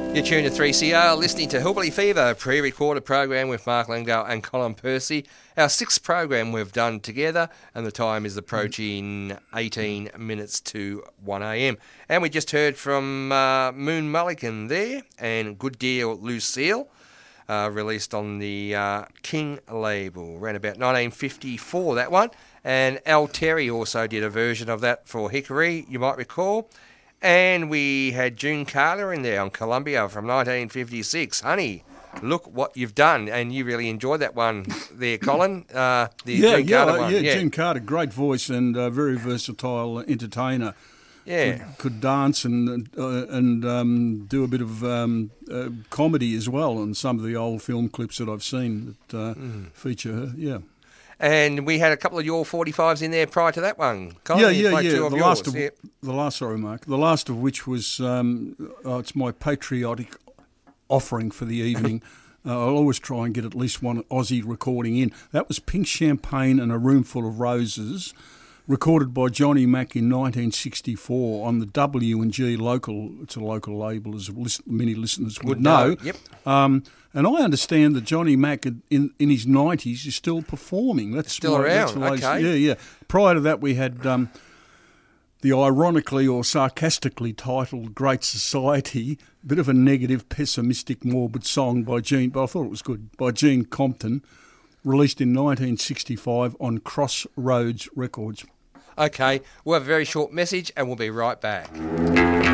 You're tuned to 3CR, listening to Hillbilly Fever, pre-recorded program with Mark Langdale and Colin Percy. Our sixth program we've done together, and the time is approaching 18 minutes to 1 a.m. And we just heard from Moon Mulligan there, and Good Deal Lucille, released on the King label, around about 1954, that one. And Al Terry also did a version of that for Hickory, you might recall. And we had June Carter in there on Columbia from 1956. Honey, look what you've done. And you really enjoyed that one there, Colin. June Carter one. Yeah, June Carter, great voice and very versatile entertainer. Yeah. Could dance and do a bit of comedy as well on some of the old film clips that I've seen that feature her, yeah. And we had a couple of your 45s in there prior to that one. Colin, Yeah. The last of which was it's my patriotic offering for the evening. I'll always try and get at least one Aussie recording in. That was Pink Champagne and a Room Full of Roses, recorded by Johnny Mack in 1964 on the W&G local. It's a local label, as many listeners would know. Yep. And I understand that Johnny Mack in his 90s is still performing. That's still around, okay. Yeah. Prior to that, we had the ironically or sarcastically titled Great Society, a bit of a negative, pessimistic, morbid song by Gene, but I thought it was good, by Gene Compton, released in 1965 on Crossroads Records. Okay, we'll have a very short message and we'll be right back.